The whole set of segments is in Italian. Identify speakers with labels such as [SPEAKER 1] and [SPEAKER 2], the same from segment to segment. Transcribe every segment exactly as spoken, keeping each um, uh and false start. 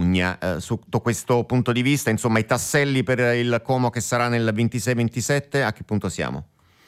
[SPEAKER 1] Bologna. Eh, sotto questo punto di vista, insomma, i tasselli per il Como che sarà nel ventisei ventisette, a che punto siamo?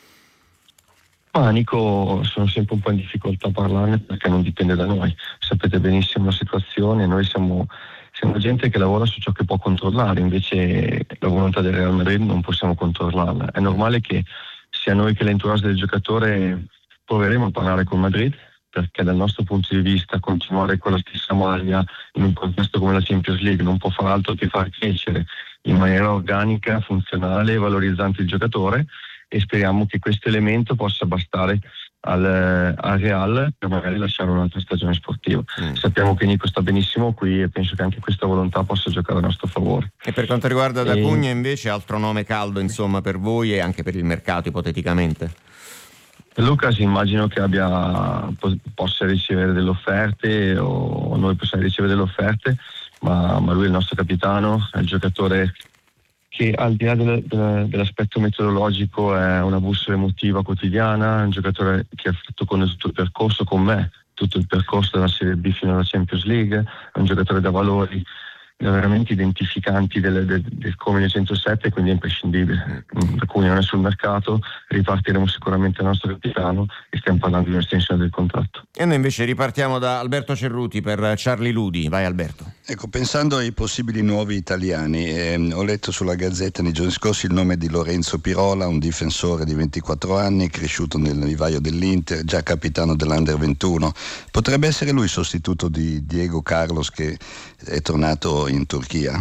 [SPEAKER 2] Ma Nico, sono sempre un po' in difficoltà a parlarne perché non dipende da noi. Sapete benissimo la situazione, noi siamo, siamo gente che lavora su ciò che può controllare, invece la volontà del Real Madrid non possiamo controllarla. È normale che sia noi che l'entourage del giocatore proveremo a parlare con Madrid, perché dal nostro punto di vista continuare con la stessa maglia in un contesto come la Champions League non può far altro che far crescere in maniera organica, funzionale e valorizzante il giocatore, e speriamo che questo elemento possa bastare al, al Real per magari lasciare un'altra stagione sportiva. Mm. Sappiamo che Nico sta benissimo qui e penso che anche questa volontà possa giocare a nostro favore.
[SPEAKER 1] E per quanto riguarda D'Acunha e... invece, altro nome caldo insomma per voi e anche per il mercato ipoteticamente?
[SPEAKER 2] Lucas immagino che abbia possa ricevere delle offerte o noi possiamo ricevere delle offerte, ma, ma lui è il nostro capitano, è il giocatore che al di là del, del, dell'aspetto metodologico è una bussola emotiva quotidiana, è un giocatore che ha fatto con tutto il percorso con me, tutto il percorso dalla Serie B fino alla Champions League, è un giocatore da valori veramente identificanti del, del, del Como centosette, quindi è imprescindibile. Da cui non è sul mercato, ripartiremo sicuramente il nostro capitano e stiamo parlando di un'estensione del contratto.
[SPEAKER 1] E noi invece ripartiamo da Alberto Cerruti per Charlie Ludi. Vai Alberto.
[SPEAKER 3] Ecco, pensando ai possibili nuovi italiani, eh, ho letto sulla Gazzetta nei giorni scorsi il nome di Lorenzo Pirola, un difensore di ventiquattro anni, cresciuto nel vivaio dell'Inter, già capitano dell'Under ventuno. Potrebbe essere lui il sostituto di Diego Carlos che è tornato in Turchia?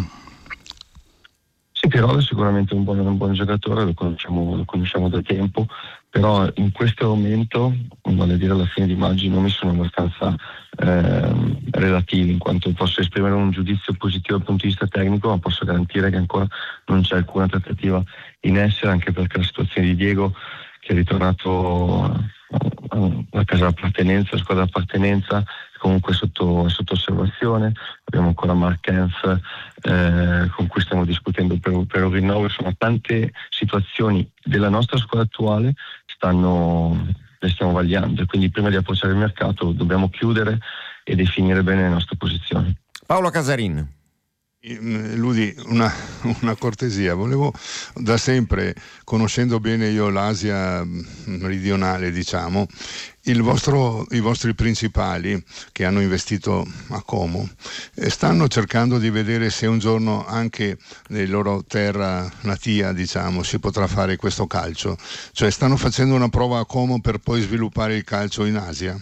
[SPEAKER 2] Sì, Pirola è sicuramente un buon, un buon giocatore, lo conosciamo, lo conosciamo da tempo, però in questo momento, vale a dire alla fine di maggio, i nomi sono abbastanza eh, relativi, in quanto posso esprimere un giudizio positivo dal punto di vista tecnico, ma posso garantire che ancora non c'è alcuna trattativa in essere, anche perché la situazione di Diego, che è ritornato alla casa d'appartenenza, la squadra d'appartenenza, comunque sotto, sotto osservazione. Abbiamo ancora Mark Enf eh, con cui stiamo discutendo per, per un rinnovo. Insomma, tante situazioni della nostra squadra attuale stanno, le stiamo vagliando, e quindi prima di approcciare il mercato dobbiamo chiudere e definire bene le nostre posizioni.
[SPEAKER 1] Paolo Casarin.
[SPEAKER 4] Ludi, una, una cortesia, volevo da sempre, conoscendo bene io l'Asia meridionale, diciamo, il vostro, i vostri principali che hanno investito a Como stanno cercando di vedere se un giorno anche nella loro terra natia, diciamo, si potrà fare questo calcio, cioè stanno facendo una prova a Como per poi sviluppare il calcio in Asia?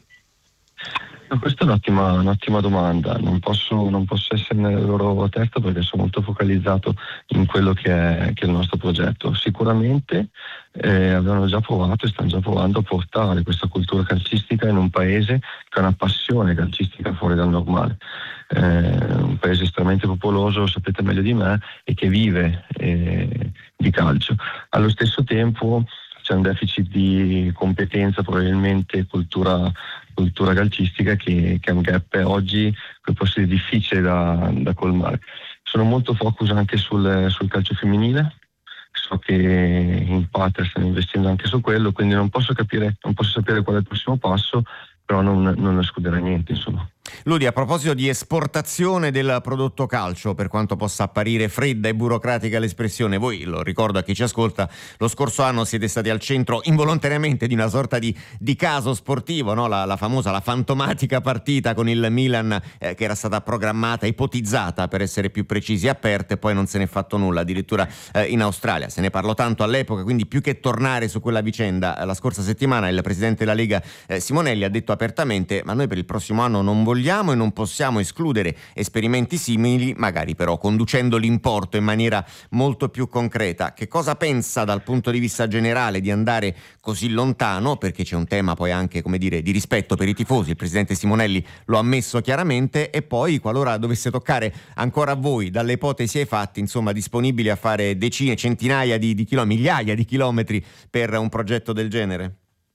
[SPEAKER 2] No, questa è un'ottima, un'ottima domanda, non posso, non posso essere nella loro testa perché sono molto focalizzato in quello che è, che è il nostro progetto. Sicuramente eh, avevano già provato e stanno già provando a portare questa cultura calcistica in un paese che ha una passione calcistica fuori dal normale, eh, un paese estremamente popoloso, lo sapete meglio di me, e che vive eh, di calcio. Allo stesso tempo c'è un deficit di competenza, probabilmente cultura cultura calcistica, che, che è un gap oggi che può essere difficile da, da colmare. Sono molto focus anche sul, sul calcio femminile, so che in parte stanno investendo anche su quello, quindi non posso capire, non posso sapere qual è il prossimo passo, però non, non escluderà niente, insomma.
[SPEAKER 1] Ludi, a proposito di esportazione del prodotto calcio, per quanto possa apparire fredda e burocratica l'espressione, voi, lo ricordo a chi ci ascolta, lo scorso anno siete stati al centro involontariamente di una sorta di, di caso sportivo, no? la, la famosa, la fantomatica partita con il Milan eh, che era stata programmata, ipotizzata per essere più precisi, aperta, e poi non se n'è fatto nulla, addirittura eh, in Australia. Se ne parlò tanto all'epoca, quindi più che tornare su quella vicenda, la scorsa settimana il presidente della Lega eh, Simonelli ha detto apertamente: ma noi per il prossimo anno non vogliamo e non possiamo escludere esperimenti simili, magari però conducendo l'importo in maniera molto più concreta. Che cosa pensa dal punto di vista generale di andare così lontano? Perché c'è un tema poi anche, come dire, di rispetto per i tifosi, il presidente Simonelli lo ha ammesso chiaramente, e poi qualora dovesse toccare ancora a voi, dalle ipotesi ai fatti, insomma, disponibili a fare decine, centinaia di, di chilometri, migliaia di chilometri per un progetto del genere?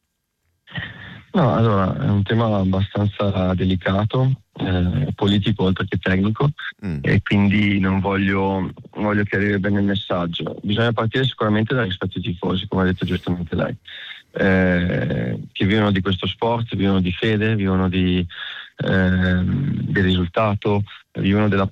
[SPEAKER 2] No, allora è un tema abbastanza delicato, eh, politico oltre che tecnico, mm. e quindi non voglio, voglio chiarire bene il messaggio. Bisogna partire sicuramente dal rispetto ai tifosi, come ha detto giustamente lei, eh, che vivono di questo sport, vivono di fede, vivono di, eh, del risultato, vivono della